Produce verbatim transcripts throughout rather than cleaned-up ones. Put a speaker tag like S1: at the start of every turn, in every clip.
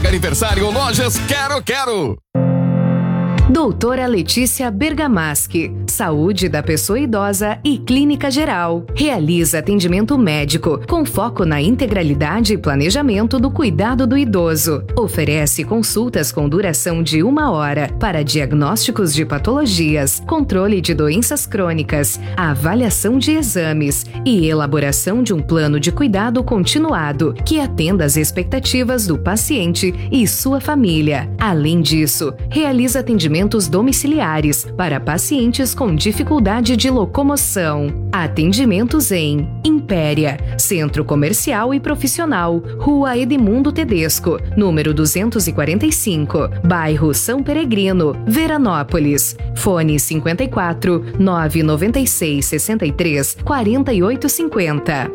S1: aniversário Lojas Quero Quero.
S2: Doutora Letícia Bergamaschi, Saúde da Pessoa Idosa e Clínica Geral. Realiza atendimento médico com foco na integralidade e planejamento do cuidado do idoso. Oferece consultas com duração de uma hora para diagnósticos de patologias, controle de doenças crônicas, avaliação de exames e elaboração de um plano de cuidado continuado que atenda às expectativas do paciente e sua família. Além disso, realiza atendimento domiciliares para pacientes com dificuldade de locomoção. Atendimentos em Impéria, Centro Comercial e Profissional, Rua Edmundo Tedesco, número duzentos e quarenta e cinco, bairro São Peregrino, Veranópolis. Fone cinquenta e quatro, nove nove seis, sessenta e três, quarenta e oito cinquenta.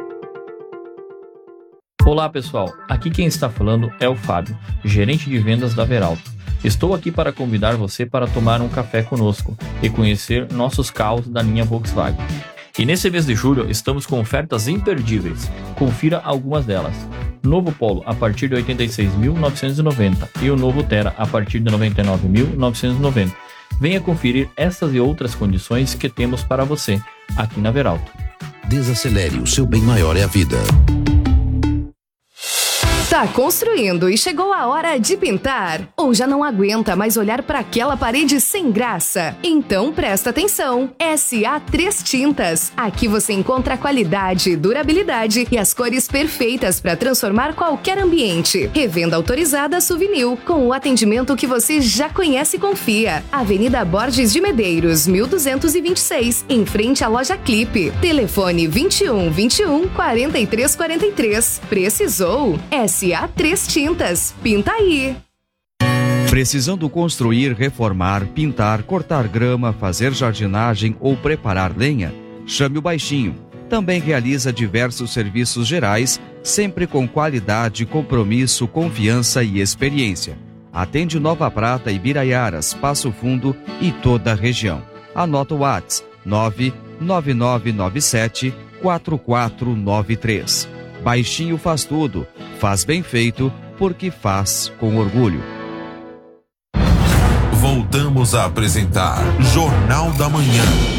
S3: Olá pessoal, aqui quem está falando é o Fábio, gerente de vendas da Veralto. Estou aqui para convidar você para tomar um café conosco e conhecer nossos carros da linha Volkswagen. E nesse mês de julho estamos com ofertas imperdíveis. Confira algumas delas. Novo Polo a partir de oitenta e seis mil novecentos e noventa e o novo Tera a partir de noventa e nove mil novecentos e noventa. Venha conferir essas e outras condições que temos para você aqui na Veralto.
S4: Desacelere, o seu bem maior é a vida.
S2: Tá construindo e chegou a hora de pintar? Ou já não aguenta mais olhar para aquela parede sem graça? Então presta atenção! S A três Tintas. Aqui você encontra qualidade, durabilidade e as cores perfeitas para transformar qualquer ambiente. Revenda autorizada Souvenir, com o atendimento que você já conhece e confia. Avenida Borges de Medeiros, mil duzentos e vinte e seis, em frente à loja Clipe. Telefone vinte e um, vinte e um, quarenta e três, quarenta e três. Precisou? S A três Tintas. Pinta aí!
S5: Precisando construir, reformar, pintar, cortar grama, fazer jardinagem ou preparar lenha? Chame o Baixinho. Também realiza diversos serviços gerais, sempre com qualidade, compromisso, confiança e experiência. Atende Nova Prata, Ibiraiaras, Passo Fundo e toda a região. Anota o WhatsApp nove nove nove nove sete quatro quatro nove três. Baixinho faz tudo, faz bem feito, porque faz com orgulho.
S4: Voltamos a apresentar Jornal da Manhã.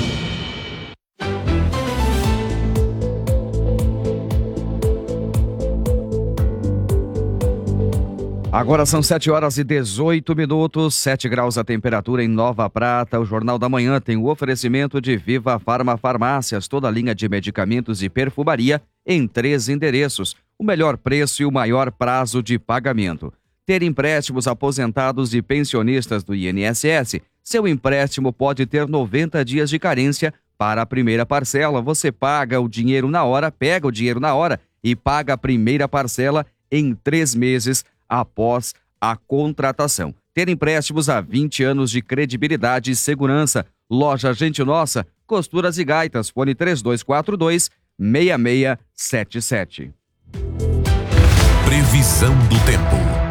S5: Agora são sete horas e dezoito minutos, sete graus a temperatura em Nova Prata. O Jornal da Manhã tem o oferecimento de Viva Farma Farmácias, toda a linha de medicamentos e perfumaria em três endereços. O melhor preço e o maior prazo de pagamento. Ter empréstimos aposentados e pensionistas do I N S S. Seu empréstimo pode ter noventa dias de carência para a primeira parcela. Você paga o dinheiro na hora, pega o dinheiro na hora e paga a primeira parcela em três meses após a contratação. Ter empréstimos há vinte anos de credibilidade e segurança. Loja Gente Nossa, Costuras e Gaitas, fone três dois quatro dois, seis seis sete sete.
S4: Previsão do tempo.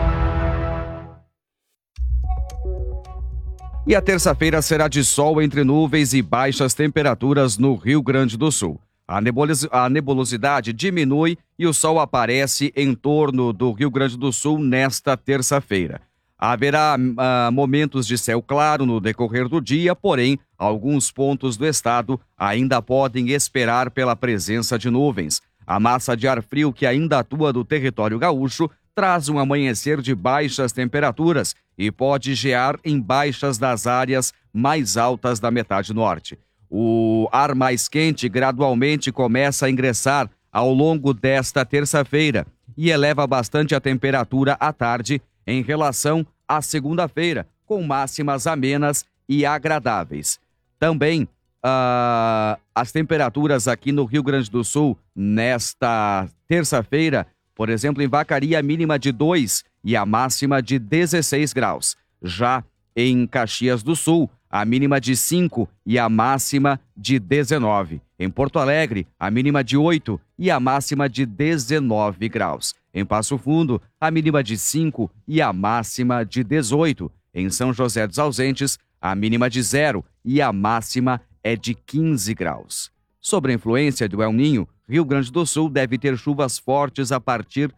S5: E a terça-feira será de sol entre nuvens e baixas temperaturas no Rio Grande do Sul. A, nebulos- a nebulosidade diminui e o sol aparece em torno do Rio Grande do Sul nesta terça-feira. Haverá uh, momentos de céu claro no decorrer do dia, porém, alguns pontos do estado ainda podem esperar pela presença de nuvens. A massa de ar frio que ainda atua no território gaúcho traz um amanhecer de baixas temperaturas e pode gear em baixas das áreas mais altas da metade norte. O ar mais quente gradualmente começa a ingressar ao longo desta terça-feira e eleva bastante a temperatura à tarde em relação à segunda-feira, com máximas amenas e agradáveis. Também uh, as temperaturas aqui no Rio Grande do Sul nesta terça-feira, por exemplo, em Vacaria, a mínima de dois e a máxima de dezesseis graus. Já em Caxias do Sul, a mínima de cinco e a máxima de dezenove. Em Porto Alegre, a mínima de oito e a máxima de dezenove graus. Em Passo Fundo, a mínima de cinco e a máxima de dezoito. Em São José dos Ausentes, a mínima de zero e a máxima é de quinze graus. Sob a influência do El Ninho, Rio Grande do Sul deve ter chuvas fortes a partir